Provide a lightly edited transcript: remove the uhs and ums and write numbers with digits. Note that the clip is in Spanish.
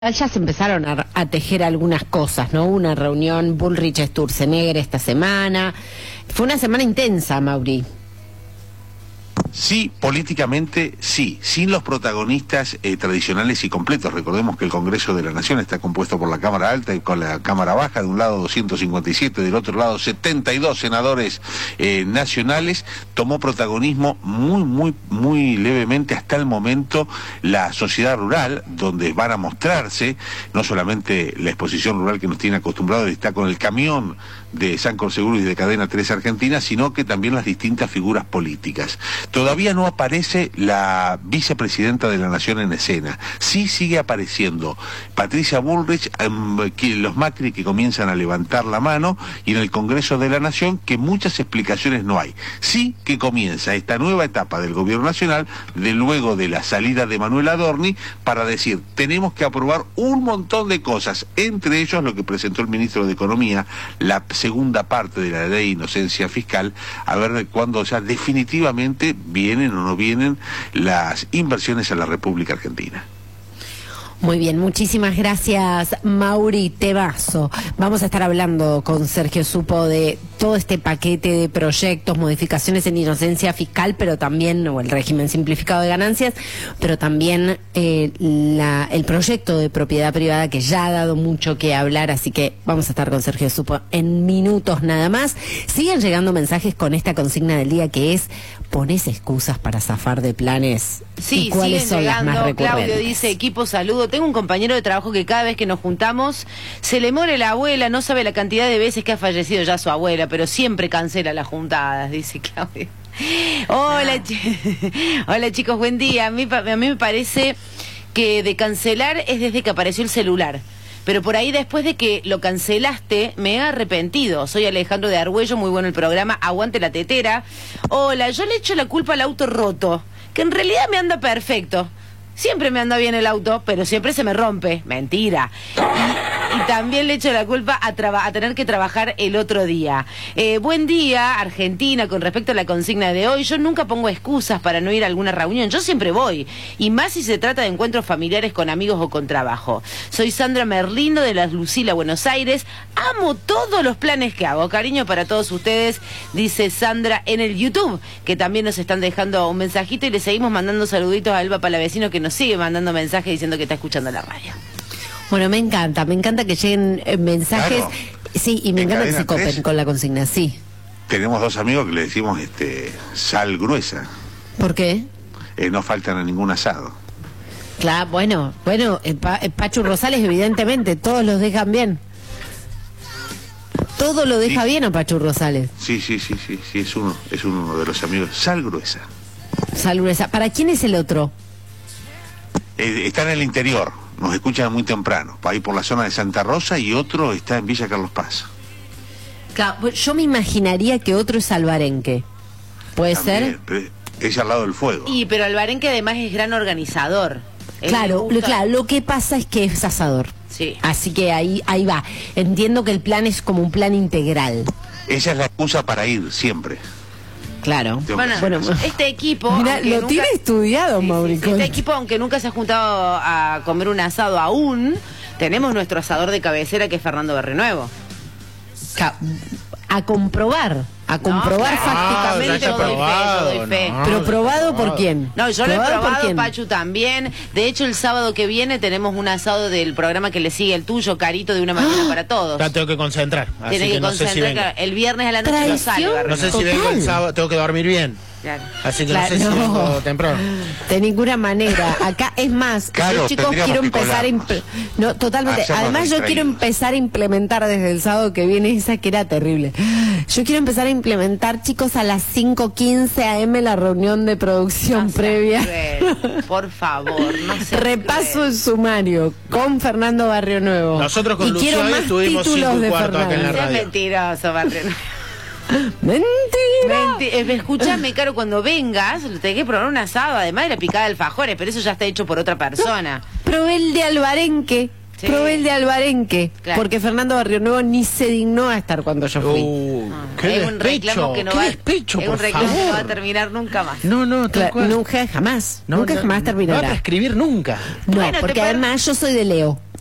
Ya se empezaron a tejer algunas cosas, ¿no? Una reunión Bullrich-Sturzenegger esta semana. Fue una semana intensa, Mauri. Sí, políticamente sí, sin los protagonistas tradicionales y completos. Recordemos que el Congreso de la Nación está compuesto por la Cámara Alta y con la Cámara Baja, de un lado 257, del otro lado 72 senadores nacionales. Tomó protagonismo muy levemente hasta el momento la sociedad rural, donde van a mostrarse no solamente la exposición rural que nos tiene acostumbrados, está con el camión de Sancor Seguros y de Cadena 3 Argentina, sino que también las distintas figuras políticas. Todavía no aparece la vicepresidenta de la Nación en escena. Sí sigue apareciendo Patricia Bullrich, los Macri que comienzan a levantar la mano, y en el Congreso de la Nación que muchas explicaciones no hay. Sí que comienza esta nueva etapa del Gobierno Nacional, luego de la salida de Manuel Adorni, para decir, tenemos que aprobar un montón de cosas, entre ellos lo que presentó el ministro de Economía, la segunda parte de la ley de inocencia fiscal, a ver cuándo ya definitivamente vienen o no vienen las inversiones a la República Argentina. Muy bien, muchísimas gracias, Mauri Tebaso. Vamos a estar hablando con Sergio Supo de todo este paquete de proyectos, modificaciones en inocencia fiscal, pero también, o el régimen simplificado de ganancias, pero también el proyecto de propiedad privada, que ya ha dado mucho que hablar, así que vamos a estar con Sergio Supo en minutos nada más. Siguen llegando mensajes con esta consigna del día, que es: ¿pones excusas para zafar de planes? Sí, ¿Y cuáles son las más recurrentes? Claudio dice, equipo, saludo. Tengo un compañero de trabajo que cada vez que nos juntamos se le muere la abuela, no sabe la cantidad de veces que ha fallecido ya su abuela, pero siempre cancela las juntadas, dice Claudio. Hola, hola chicos, buen día. A mí me parece que de cancelar es desde que apareció el celular. Pero por ahí, después de que lo cancelaste, me he arrepentido. Soy Alejandro de Argüello, muy bueno el programa, aguante la tetera. Hola, yo le echo la culpa al auto roto, que en realidad me anda perfecto. Siempre me anda bien el auto, pero siempre se me rompe. Mentira. Y también le echo la culpa a tener que trabajar el otro día. Buen día, Argentina. Con respecto a la consigna de hoy, yo nunca pongo excusas para no ir a alguna reunión. Yo siempre voy. Y más si se trata de encuentros familiares con amigos o con trabajo. Soy Sandra Merlino de Las Lucila, Buenos Aires. Amo todos los planes que hago. Cariño para todos ustedes, dice Sandra en el YouTube, que también nos están dejando un mensajito, y le seguimos mandando saluditos a Elba Palavecino, que nos sigue mandando mensajes diciendo que está escuchando la radio. Bueno, me encanta que lleguen mensajes, claro. Sí, y me encanta que se copen con la consigna, sí. Tenemos dos amigos que le decimos sal gruesa. ¿Por qué? No faltan a ningún asado. Claro, bueno, Pachu Rosales evidentemente, todos los dejan bien. Todo lo deja bien a Pachu Rosales. Sí, es uno de los amigos. Sal gruesa. Sal gruesa. ¿Para quién es el otro? Está en el interior, nos escuchan muy temprano, ahí por la zona de Santa Rosa, y otro está en Villa Carlos Paz. Claro, yo me imaginaría que otro es Alvarenque. ¿Puede ser? Es al lado del fuego. Pero Alvarenque además es gran organizador. Claro, lo que pasa es que es asador. Sí. Así que ahí va. Entiendo que el plan es como un plan integral. Esa es la excusa para ir, siempre. Claro. Bueno, este equipo... Mira, lo tiene estudiado, Mauricio. Este equipo, aunque nunca se ha juntado a comer un asado aún, tenemos nuestro asador de cabecera, que es Fernando Barrionuevo. A comprobar fácticamente. Yo doy fe. ¿Pero probado por quién? No, yo lo he probado, Pachu también. De hecho, el sábado que viene tenemos un asado del programa que le sigue el tuyo, Carito, de Una Máquina para Todos. Ya tengo que concentrar. Tiene que concentrar, el viernes a la noche no sale. No sé si vengo el sábado, tengo que dormir bien. Claro. Así que no sé si vengo temprano. De ninguna manera. Acá es más, claro, yo, chicos, quiero empezar a totalmente. Además, yo quiero empezar a implementar desde el sábado que viene, esa que era terrible. Yo quiero empezar a implementar, chicos, a las 5:15 AM la reunión de producción previa. Por favor, no se repaso el sumario con Fernando Barrionuevo. Nosotros con Lucio hoy estuvimos 5:15 acá en la radio. Es mentiroso, Barrionuevo. Mentira. Escúchame, Caro, cuando vengas, tenés que probar un asado, además de la picada de alfajores, pero eso ya está hecho por otra persona. Probé el de Alvarenque. Sí. Probé el de Alvarenque, claro. Porque Fernando Barrionuevo ni se dignó a estar cuando yo fui. Es un reclamo que no va a terminar nunca más. No, nunca jamás. Nunca jamás terminará. No va a prescribir nunca. No, bueno, porque además yo soy de Leo.